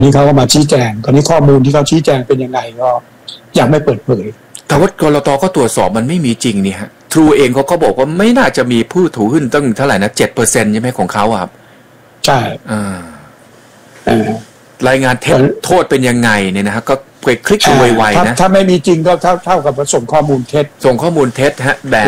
นี่เขาก็มาชี้แจงตอนนี้ข้อมูลที่เขาชี้แจงเป็นยังไงก็ยังไม่เปิดเผยแต่ว่ากลต.ก็ตรวจสอบมันไม่มีจริงนี่ฮะทรูเองเขาก็บอกว่าไม่น่าจะมีผู้ถือหุ้นตั้งเท่าไหร่นะ 7% ใช่ไหมของเขาครับใช่รายงานเท็จโทษเป็นยังไงเนี่ยนะฮะก็ไปคลิกดูไวๆนะถ้าไม่มีจริงก็เท่ากับส่งข้อมูลเท็จฮะแบบ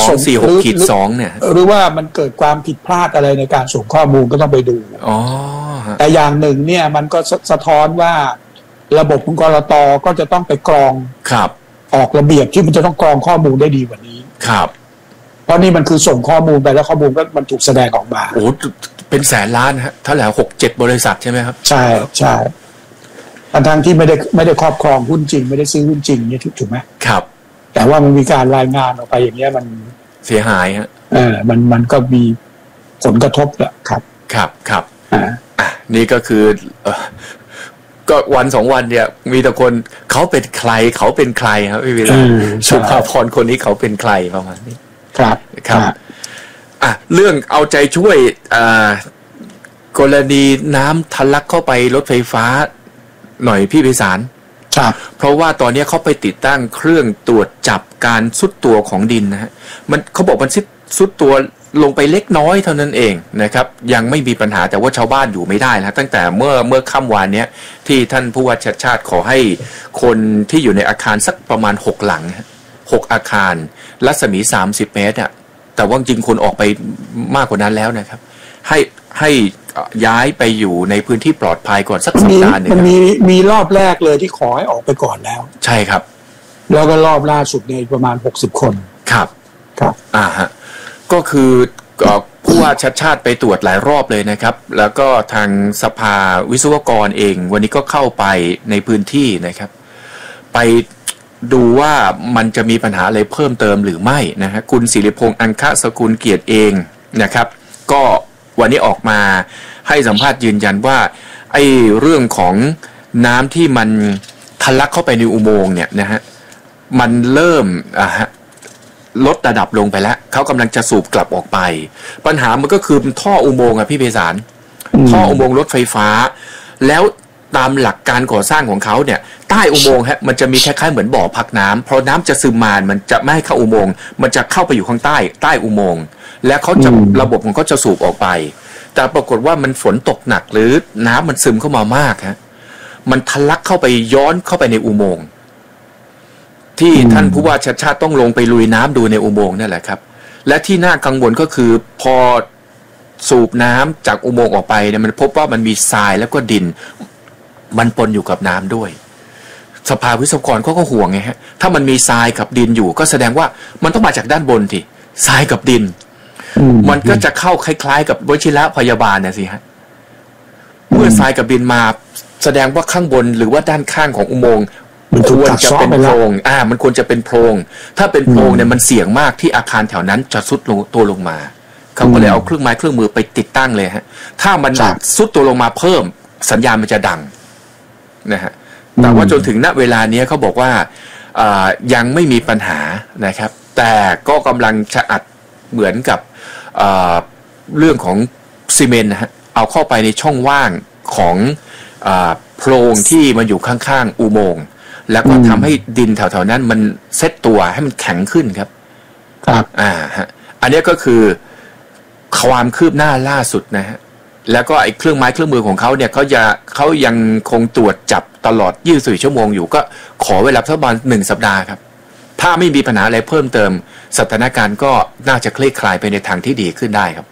246-2เนี่ยหรือว่ามันเกิดความผิดพลาดอะไรในการส่งข้อมูลก็ต้องไปดูแต่อย่างหนึ่งเนี่ยมันก็สะท้อนว่าระบบของกลต.ก็จะต้องไปกรองครับออกระเบียบที่มันจะต้องกรองข้อมูลได้ดีกว่านี้ครับเพราะนี่มันคือส่งข้อมูลไปแล้วข้อมูลก็มันถูกแสดงออกมาโอ้เป็นแสนล้านฮะถ้าแล้ว 6-7 บริษัทใช่ไหมครับใช่ทั้งที่ไม่ได้ครอบครองหุ้นจริงไม่ได้ซื้อหุ้นจริงเนี่ยถูกไหมครับแต่ว่ามันมีการรายงานออกไปอย่างเงี้ยมันเสียหายฮะมันก็มีผลกระทบแหละครับนี่ก็คือก็วัน2วันเนี่ยมีแต่คนเขาเป็นใครครับพี่วิระสุภาพรคนนี้เขาเป็นใครประมาณนี้ครับเรื่องเอาใจช่วยกรณีน้ำทะลักเข้าไปรถไฟฟ้าหน่อยพี่ไพศาลเพราะว่าตอนนี้เขาไปติดตั้งเครื่องตรวจจับการซุดตัวของดินนะฮะมันเขาบอกมันซุดตัวลงไปเล็กน้อยเท่านั้นเองนะครับยังไม่มีปัญหาแต่ว่าชาวบ้านอยู่ไม่ได้แล้วตั้งแต่เมื่อค่ำวานนี้ที่ท่านผู้ว่าชัชชาติขอให้คนที่อยู่ในอาคารสักประมาณ6หลัง6อาคารรัศมี30เมตรแต่ว่าจริงคนออกไปมากกว่านั้นแล้วนะครับให้ย้ายไปอยู่ในพื้นที่ปลอดภัยก่อนสักสัปดาห์นึงมันมีรอบแรกเลยที่ขอให้ออกไปก่อนแล้วใช่ครับแล้วก็รอบล่าสุดในประมาณ60คนครับฮะก็คือผู้ว่าชัชชาติไปตรวจหลายรอบเลยนะครับแล้วก็ทางสภาวิศวกรเองวันนี้ก็เข้าไปในพื้นที่นะครับไปดูว่ามันจะมีปัญหาอะไรเพิ่มเติมหรือไม่นะฮะคุณศิริพงษ์อังคสกุลเกียรติเองนะครับก็วันนี้ออกมาให้สัมภาษณ์ยืนยันว่าไอ้เรื่องของน้ำที่มันทะลักเข้าไปในอุโมงค์เนี่ยนะฮะมันเริ่มลดระดับลงไปแล้วเขากำลังจะสูบกลับออกไปปัญหามันก็คือท่ออุโมงค์พี่ไพศาลท่ออุโมงค์รถไฟฟ้าแล้วตามหลักการก่อสร้างของเขาเนี่ยใต้อุโมงค์มันจะมีคล้ายๆเหมือนบ่อพักน้ำเพราะน้ำจะซึมมามันจะไม่ให้เข้าอุโมงค์มันจะเข้าไปอยู่ข้างใต้อุโมงค์และเขาจะระบบของเขาจะสูบออกไปแต่ปรากฏว่ามันฝนตกหนักหรือน้ำมันซึมเข้ามามากมันทะลักเข้าไปย้อนเข้าไปในอุโมงค์ที่ท่านผู้ว่าชัชชาติต้องลงไปลุยน้ำดูในอุโมงค์นั่นแหละครับและที่น่ากังวลก็คือพอสูบน้ำจากอุโมงค์ออกไปเนี่ยมันพบว่ามันมีทรายแล้วก็ดินมันปนอยู่กับน้ำด้วยสภาวิศวกรเขาก็ห่วงไงฮะถ้ามันมีทรายกับดินอยู่ก็แสดงว่ามันต้องมาจากด้านบนทีทรายกับดินมันก็จะเข้าคล้ายๆกับวชิรพยาบาลนะสิฮะเมื่อทรายกับดินมาแสดงว่าข้างบนหรือว่าด้านข้างของอุโมงค์ควรจะเป็นโพรงมันควรจะเป็นโพรงถ้าเป็นโพรงเนี่ยมันเสี่ยงมากที่อาคารแถวนั้นจะซุดตัวลงมาเขาก็เลยเอาเครื่องไม้เครื่องมือไปติดตั้งเลยฮะถ้ามันซุดตัวลงมาเพิ่มสัญญาณมันจะดังนะฮะแต่ว่าจนถึงณเวลานี้เขาบอกว่ายังไม่มีปัญหานะครับแต่ก็กำลังจะอัดเหมือนกับเรื่องของซีเมนต์นะฮะเอาเข้าไปในช่องว่างของโพรงที่มันอยู่ข้างๆอุโมงค์แล้วก็ทำให้ดินแถวๆนั้นมันเซตตัวให้มันแข็งขึ้นครับอันนี้ก็คือความคืบหน้าล่าสุดนะฮะแล้วก็ไอ้เครื่องไม้เครื่องมือของเขาเนี่ยเขายังคงตรวจจับตลอด24ชั่วโมงอยู่ก็ขอเวลาประมาณ1สัปดาห์ครับถ้าไม่มีปัญหาอะไรเพิ่มเติมสถานการณ์ก็น่าจะคลี่คลายไปในทางที่ดีขึ้นได้ครับ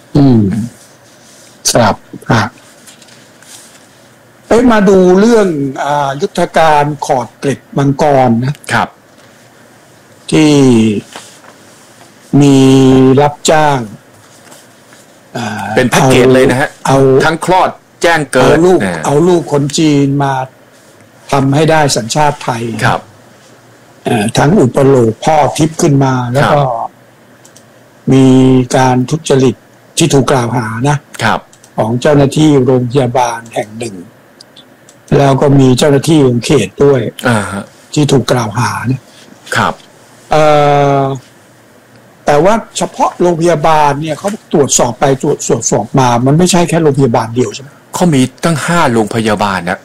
ครับมาดูเรื่องยุทธการขอดเกล็ดมังกรนะครับที่มีรับจ้างเป็นแพ็กเกจเลยนะฮะเอาทั้งคลอดแจ้งเกิดเอาลูกคนจีนมาทำให้ได้สัญชาติไทยครับทั้งอุปโลกพ่อทิพย์ขึ้นมาแล้วก็มีการทุจริตที่ถูกกล่าวหานะครับของเจ้าหน้าที่โรงพยาบาลแห่งหนึ่งแล้วก็มีเจ้าหน้าที่ของเขตด้วยที่ถูกกล่าวหานะครับแต่ว่าเฉพาะโรงพยาบาลเนี่ยเขาตรวจสอบไปตรวจสอบมามันไม่ใช่แค่โรงพยาบาลเดียวใช่ไหมเขามีตั้ง5 โรงพยาบาลนะ